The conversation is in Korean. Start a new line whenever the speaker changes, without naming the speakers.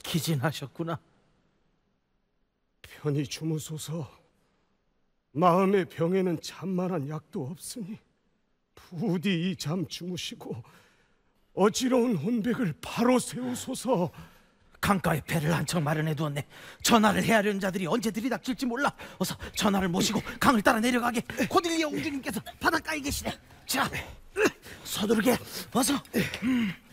기진하셨구나.
편히 주무소서. 마음의 병에는 참만한 약도 없으니 부디 이 잠 주무시고 어지러운 혼백을 바로 세우소서.
강가에 배를 한 척 마련해 두었네. 전하를 해하려는 자들이 언제 들이닥칠지 몰라. 어서 전하를 모시고 강을 따라 내려가게. 고딜리아 옹주님께서 바닷가에 계시네. 자, 서두르게. 어서.